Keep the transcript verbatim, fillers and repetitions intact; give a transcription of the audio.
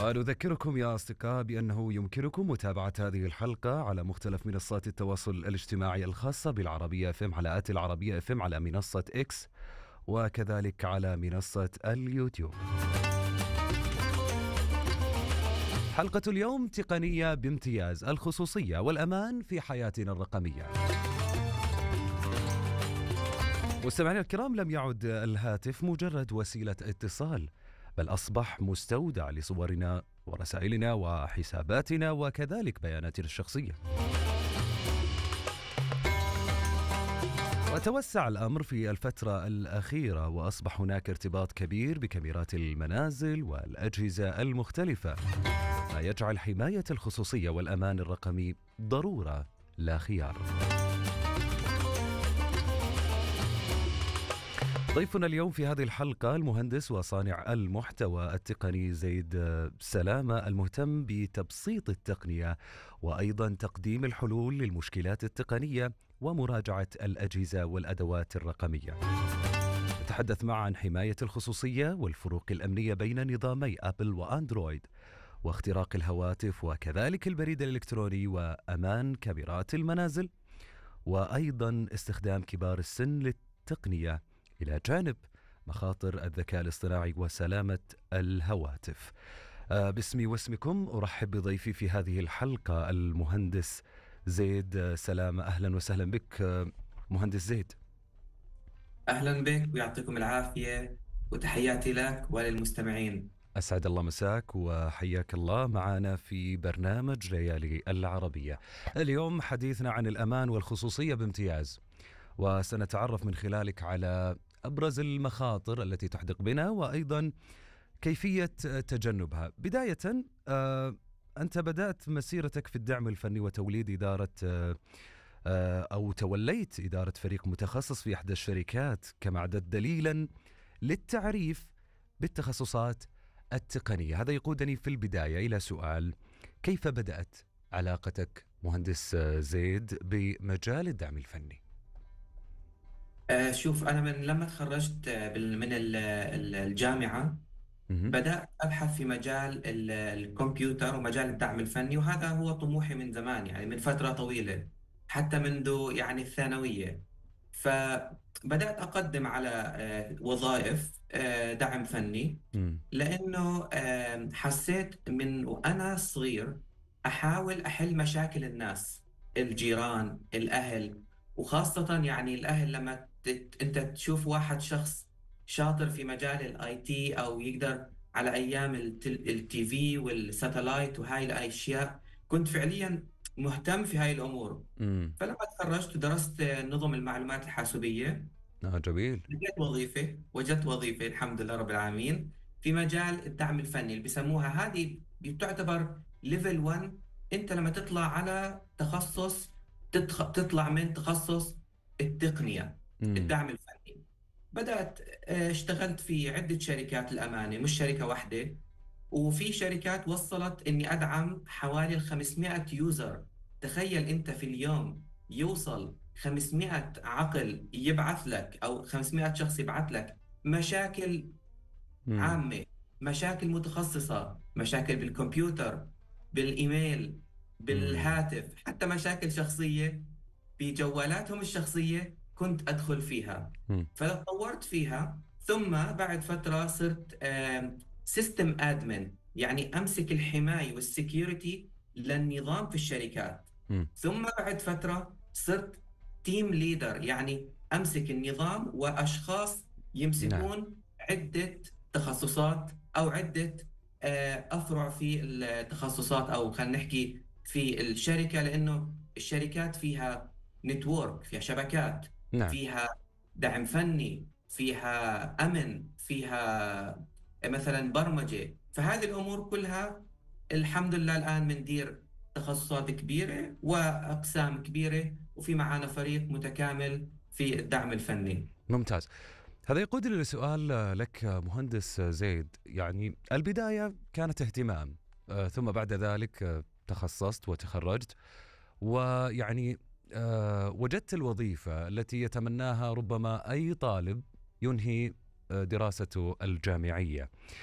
ونذكركم يا أصدقاء بأنه يمكنكم متابعة هذه الحلقة على مختلف منصات التواصل الاجتماعي الخاصة بالعربية اف ام على آت العربية اف ام على منصة إكس وكذلك على منصة اليوتيوب. حلقة اليوم تقنية بامتياز، الخصوصية والأمان في حياتنا الرقمية. مستمعينا الكرام، لم يعد الهاتف مجرد وسيلة اتصال، بل أصبح مستودع لصورنا ورسائلنا وحساباتنا وكذلك بياناتنا الشخصية. وتوسع الأمر في الفترة الأخيرة، وأصبح هناك ارتباط كبير بكاميرات المنازل والأجهزة المختلفة، ما يجعل حماية الخصوصية والأمان الرقمي ضرورة لا خيار. ضيفنا اليوم في هذه الحلقة المهندس وصانع المحتوى التقني زيد سلامة، المهتم بتبسيط التقنية وأيضا تقديم الحلول للمشكلات التقنية ومراجعة الأجهزة والأدوات الرقمية. نتحدث معا عن حماية الخصوصية والفروق الأمنية بين نظامي أبل وأندرويد، واختراق الهواتف وكذلك البريد الإلكتروني، وأمان كاميرات المنازل، وأيضا استخدام كبار السن للتقنية، إلى جانب مخاطر الذكاء الاصطناعي وسلامة الهواتف. آه باسمي واسمكم أرحب بضيفي في هذه الحلقة المهندس زيد سلامة. أهلا وسهلا بك آه مهندس زيد. أهلا بك ويعطيكم العافية، وتحياتي لك وللمستمعين. أسعد الله مساك وحياك الله معنا في برنامج ليالي العربية. اليوم حديثنا عن الأمان والخصوصية بامتياز، وسنتعرف من خلالك على أبرز المخاطر التي تحدق بنا وأيضا كيفية تجنبها. بداية آه، أنت بدأت مسيرتك في الدعم الفني وتوليد إدارة آه، آه، أو توليت إدارة فريق متخصص في إحدى الشركات، كما عدت دليلا للتعريف بالتخصصات التقنية. هذا يقودني في البداية إلى سؤال: كيف بدأت علاقتك مهندس زيد بمجال الدعم الفني؟ أه شوف، أنا من لما تخرجت آه، بال- من ال- ال- الجامعة مهم. بدأت أبحث في مجال ال- الكمبيوتر ومجال الدعم الفني، وهذا هو طموحي من زمان، يعني من فترة طويلة، حتى منذ يعني الثانوية. فبدأت أقدم على آه، وظائف آه، دعم فني، مم. لأنه آه، حسيت من وأنا صغير أحاول أحل مشاكل الناس، الجيران، الأهل. وخاصة يعني الأهل، لما ت- أنت تشوف واحد شخص شاطر في مجال الاي تي، او يقدر على ايام التل- التي في والساتلايت وهاي الاشياء، كنت فعليا مهتم في هاي الامور. مم. فلما تخرجت ودرست نظم المعلومات الحاسوبية، آه جميل. لقيت وظيفة وجدت وظيفة الحمد لله رب العالمين في مجال الدعم الفني، اللي بيسموها هذه بتعتبر ليفل واحد. انت لما تطلع على تخصص، تتخ... تطلع من تخصص التقنية، مم. الدعم الفني. بدأت آه، اشتغلت في عدة شركات، الأمانة مش شركة واحدة. وفي شركات وصلت إني أدعم حوالي ال خمسمائة يوزر. تخيل أنت في اليوم يوصل خمسمائة عقل يبعث لك، أو خمسمائة شخص يبعث لك مشاكل مم. عامة، مشاكل متخصصة، مشاكل بالكمبيوتر، بالإيميل، مم. بالهاتف، حتى مشاكل شخصية بجوالاتهم الشخصية كنت أدخل فيها. مم. فتطورت فيها، ثم بعد فترة صرت سيستم ادمن، يعني أمسك الحماية والسكيورتي للنظام في الشركات. مم. ثم بعد فترة صرت تيم ليدر، يعني أمسك النظام وأشخاص نعم. يمسكون عدة تخصصات، أو عدة آه، أفرع في التخصصات، أو خلينا نحكي في الشركة، لأنه الشركات فيها نتورك، فيها شبكات، نعم. فيها دعم فني، فيها أمن، فيها مثلا برمجة. فهذه الأمور كلها الحمد لله الآن بندير تخصصات كبيرة وأقسام كبيرة، وفي معانا فريق متكامل في الدعم الفني. ممتاز. هذا يقودني لسؤال لك مهندس زيد. يعني البداية كانت اهتمام، آه، ثم بعد ذلك آه، تخصصت وتخرجت، ويعني آه، وجدت الوظيفة التي يتمناها ربما أي طالب ينهي آه، دراسته الجامعية.